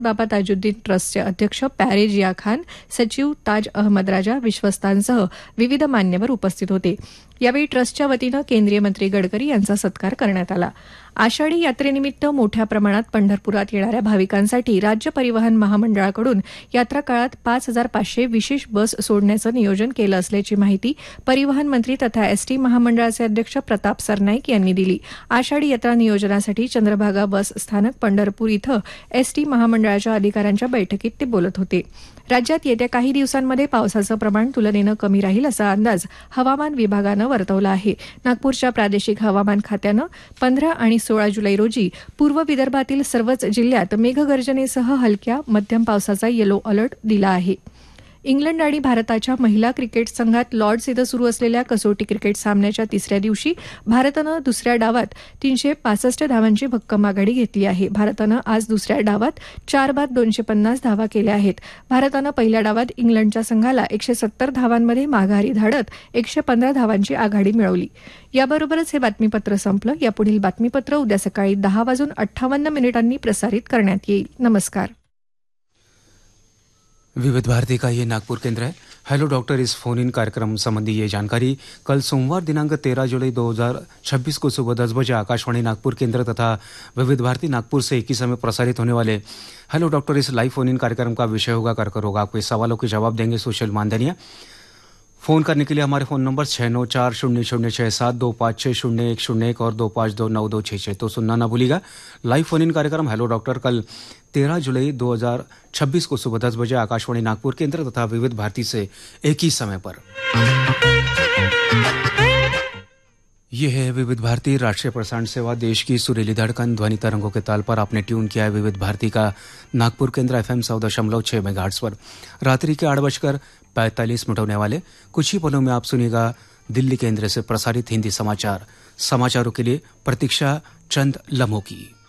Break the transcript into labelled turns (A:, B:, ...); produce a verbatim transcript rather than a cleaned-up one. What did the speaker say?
A: बाबा ताजुद्दीन ट्रस्टचे अध्यक्ष पॅरेजिया खान, सचिव ताज अहमद राजा, विश्वस्तांसह विविध मान्यवर उपस्थित होते. यावेळी ट्रस्टच्या वतीनं केंद्रीय मंत्री गडकरी यांचा सत्कार करण्यात आला. आषाढी यात्रेनिमित्त मोठ्या प्रमाणात पंढरपुरात येणाऱ्या भाविकांसाठी राज्य परिवहन महामंडळाकडून यात्रा काळात पाच हजार पाचशे विशेष बस सोडण्याचं नियोजन केलं असल्याची माहिती परिवहन मंत्री तथा एसटी महामंडळाचे अध्यक्ष प्रताप सरनाईक यांनी दिली. आषाढी यात्रा नियोजनासाठी चंद्रभागा बस स्थानक पंढरपूर इथं एसटी महामंडळाच्या अधिकाऱ्यांच्या बैठकीत ते बोलत होते. राज्यात येत्या काही दिवसांमध्ये पावसाचं प्रमाण तुलनेनं कमी राहील असा अंदाज हवामान विभागानं वर्तवला आहे. नागपूरच्या प्रादेशिक हवामान खात्यानं पंधरा आणि सोळा जुलै रोजी पूर्व विदर्भातील सर्वच जिल्ह्यात मेघगर्जनेसह हलक्या मध्यम पावसाचा येलो अलर्ट दिला आहे. इंग्लंड आणि भारताच्या महिला क्रिकेट संघात लॉर्ड्स इथं सुरू असलेल्या कसोटी क्रिकेट सामन्याच्या तिसऱ्या दिवशी भारतानं दुसऱ्या डावात तीनशे पासष्ट धावांची भक्कम आघाडी घेतली आहे. भारतानं आज दुसऱ्या डावात चार बाद दोनशे पन्नास धावा केल्या आहेत. भारतानं पहिल्या डावात इंग्लंडच्या संघाला एकशे सत्तर धावांमध्ये माघारी धाडत एकशे पंधरा धावांची आघाडी मिळवली. याबरोबरच हे बातमीपत्र संपलं. यापुढील बातमीपत्र उद्या सकाळी दहा वाजून अठ्ठावन्न मिनिटांनी प्रसारित करण्यात येईल. नमस्कार.
B: विविध भारती का ये नागपुर केंद्र है. Hello doctor is phone in कार्यक्रम संबंधी ये जानकारी कल सोमवार दिनांक तेरह जुलाई दो हज़ार छब्बीस को सुबह दस बजे आकाशवाणी नागपुर केंद्र तथा विविध भारती नागपुर से एक ही समय प्रसारित होने वाले hello doctor is live phone in कार्यक्रम का विषय होगा कर्करोग रोग. आपके सवालों के जवाब देंगे सुशील मानधनिया. फोन करने के लिए हमारे फोन नंबर छः नौ चार शून्य शून्य छः सात दो पाँच छः शून्य एक शून्य एक और दो पाँच दो नौ दो छः छः. तो सुनना ना भूलिएगा. लाइव फोन इन कार्यक्रम हेलो डॉक्टर कल तेरह जुलाई दो हज़ार छब्बीस को सुबह दस बजे आकाशवाणी नागपुर केंद्र तथा विविध भारती से एक ही समय पर. यह है विविध भारती राष्ट्रीय प्रसारण सेवा, देश की सुरीली धड़कन. ध्वनि तरंगों के ताल पर आपने ट्यून किया है विविध भारती का नागपुर केंद्र एफएम सौ दशमलव छः मेगाहर्ट्ज पर. रात्रि के आठ बजकर पैंतालीस मिनट होने वाले कुछ ही पलों में आप सुनिएगा दिल्ली केंद्र से प्रसारित हिंदी समाचार. समाचारों के लिए प्रतीक्षा चंद लम्हों की.